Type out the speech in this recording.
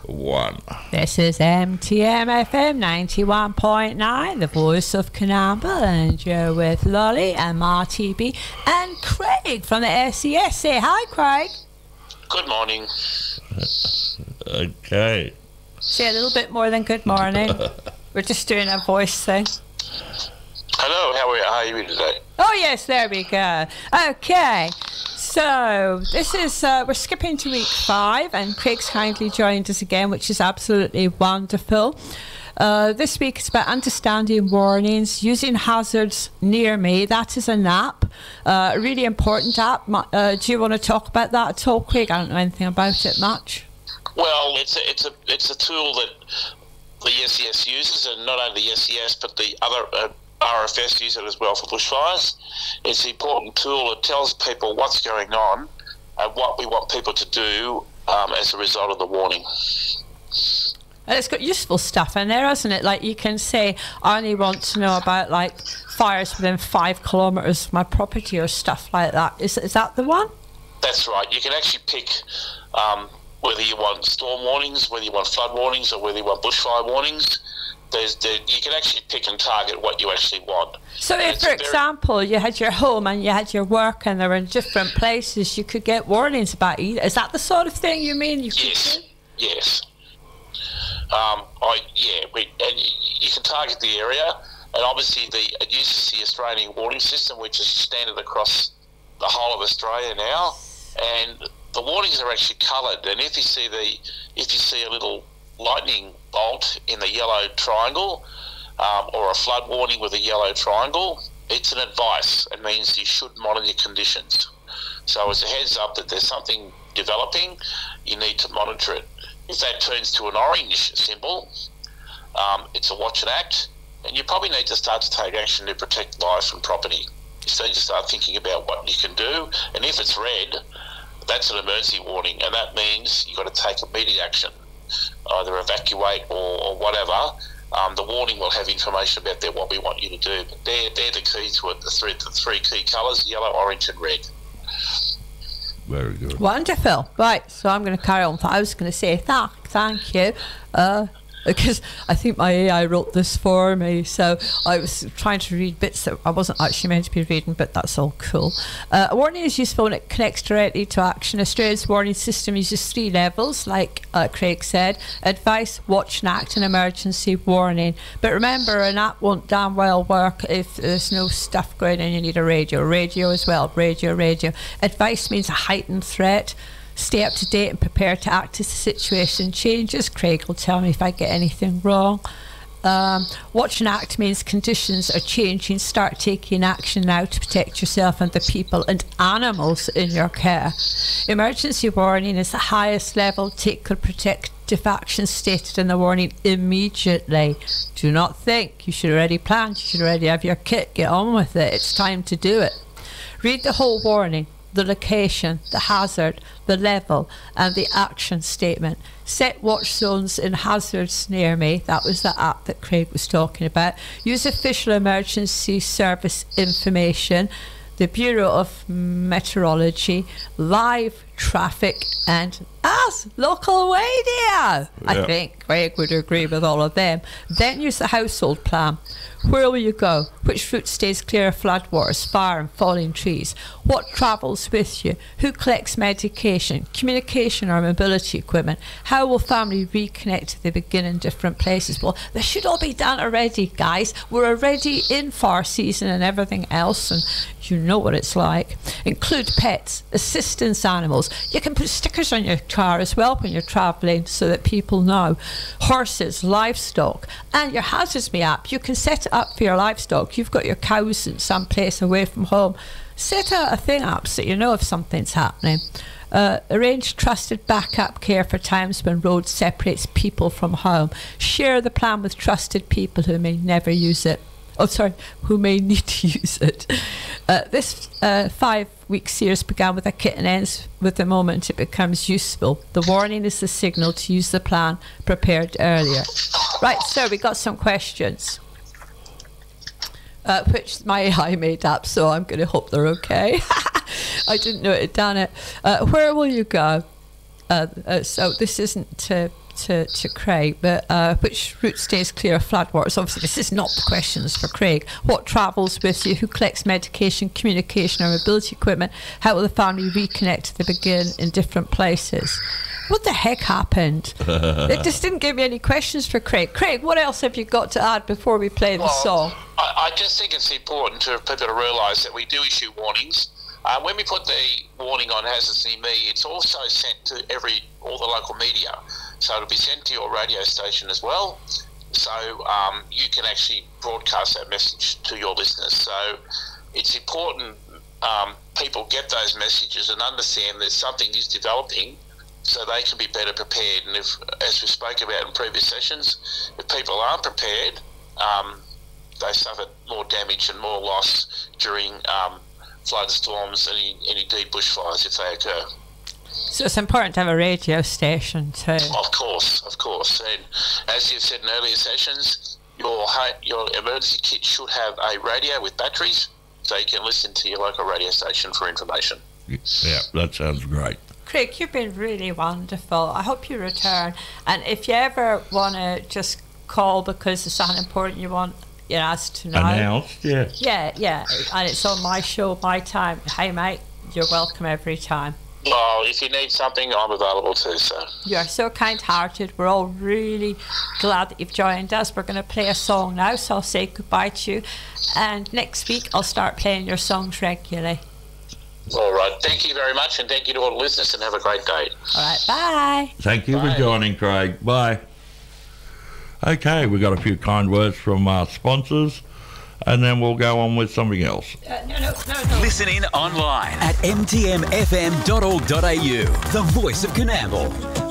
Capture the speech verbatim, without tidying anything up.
one. This is M T M F M ninety-one point nine, the voice of Canamble, and you're with Lolly and Marty B and Craig from the S E S. Say hi, Craig. Good morning. Okay. Say a little bit more than good morning. We're just doing a voice thing. Hello, how are you, how are you today? Oh yes, there we go. Okay, so this is uh, we're skipping to week five, and Craig's kindly joined us again, which is absolutely wonderful. Uh, this week is about understanding warnings, using hazards near me. That is an app, uh, a really important app. Uh, do you want to talk about that at all, Craig? I don't know anything about it much. Well, it's a, it's a it's a tool that the S E S uses, and not only the S E S but the other uh, R F S use it as well for bushfires. It's an important tool that tells people what's going on and what we want people to do um, as a result of the warning. And it's got useful stuff in there, hasn't it? Like you can say, I only want to know about like fires within five kilometres of my property or stuff like that. Is is that the one? That's right. You can actually pick um, whether you want storm warnings, whether you want flood warnings, or whether you want bushfire warnings. There's the, you can actually pick and target what you actually want. So and if, for example, you had your home and you had your work and they were in different places, you could get warnings about it. Is that the sort of thing you mean? You yes, could do? yes. Um, I yeah, we, and you, you can target the area, and obviously the it uses the Australian warning system, which is standard across the whole of Australia now. And the warnings are actually coloured, and if you see the if you see a little lightning bolt in the yellow triangle, um, or a flood warning with a yellow triangle, it's an advice. It means you should monitor conditions. So as a heads up that there's something developing, you need to monitor it. If that turns to an orange symbol, um, it's a watch and act, and you probably need to start to take action to protect life and property. You need to start thinking about what you can do, and if it's red, that's an emergency warning, and that means you've got to take immediate action, either evacuate or, or whatever. Um, the warning will have information about there what we want you to do, but they're, they're the key to it, the three, the three key colours, yellow, orange and red. Very good. Wonderful. Right, so I'm going to carry on. I was going to say thank, thank you, uh, because I think my A I wrote this for me, so I was trying to read bits that I wasn't actually meant to be reading, but that's all cool. Uh, a warning is useful when it connects directly to action. Australia's warning system uses three levels, like uh, Craig said: advice, watch and act, and emergency warning. But remember, an app won't damn well work if there's no stuff going on. You need a radio. Radio as well. Radio, radio. Advice means a heightened threat. Stay up to date and prepare to act as the situation changes. Craig will tell me if I get anything wrong. Um, watch and act means conditions are changing. Start taking action now to protect yourself and the people and animals in your care. Emergency warning is the highest level. Take the protective action stated in the warning immediately. Do not think. You should already plan. You should already have your kit. Get on with it. It's time to do it. Read the whole warning, the location, the hazard, the level, and the action statement. Set watch zones in hazards near me. That was the app that Craig was talking about. Use official emergency service information, the Bureau of Meteorology, live traffic, and us, local radio. Yeah. I think Craig would agree with all of them. Then use the household plan. Where will you go? Which route stays clear of floodwaters, fire and falling trees? What travels with you? Who collects medication, communication or mobility equipment? How will family reconnect if they begin in different places? Well, this should all be done already, guys. We're already in fire season and everything else, and you know what it's like. Include pets, assistance animals. You can put stickers on your car as well when you're travelling so that people know. Horses, livestock, and your Hazards Me app. You can set it up for your livestock. You've got your cows in some place away from home. Set a, a thing up so you know if something's happening. Uh, arrange trusted backup care for times when road separates people from home. Share the plan with trusted people who may never use it. Oh, sorry, who may need to use it. Uh, this uh, five-week series began with a kit and ends with the moment it becomes useful. The warning is the signal to use the plan prepared earlier. Right, so we got some questions, uh, which my A I made up, so I'm going to hope they're okay. I didn't know it had done it. Uh, where will you go? Uh, uh, so this isn't to to, to Craig, but uh, which route stays clear of floodwaters? Obviously, this is not the questions for Craig. What travels with you? Who collects medication, communication, or mobility equipment? How will the family reconnect if they begin in different places? What the heck happened? It just didn't give me any questions for Craig. Craig, what else have you got to add before we play the well, song? I, I just think it's important for people to realise that we do issue warnings. Uh, when we put the warning on hazardous near me, it's also sent to every all the local media. So it'll be sent to your radio station as well. So um, you can actually broadcast that message to your listeners. So it's important um, people get those messages and understand that something is developing, so they can be better prepared. And if, as we spoke about in previous sessions, if people aren't prepared, um, they suffer more damage and more loss during um, flood storms, any any deep bushfires if they occur. So it's important to have a radio station too. Of course, of course. And as you've said in earlier sessions, your your emergency kit should have a radio with batteries, so you can listen to your local radio station for information. Yeah, that sounds great. Craig, you've been really wonderful. I hope you return. And if you ever want to just call because it's something important you want you know, us to know. Announced, yeah. Yeah, yeah. And it's on my show, my time. Hey, mate, you're welcome every time. Well, if you need something, I'm available too, so. You are so kind-hearted. We're all really glad that you've joined us. We're going to play a song now, so I'll say goodbye to you. And next week, I'll start playing your songs regularly. All right. Thank you very much, and thank you to all the listeners, and have a great day. All right. Bye. Thank you Bye. for joining, Craig. Bye. Okay, we've got a few kind words from our sponsors, and then we'll go on with something else. Uh, no, no, no, no. Listen in online at m t m f m dot org dot a u, the voice of Coonamble.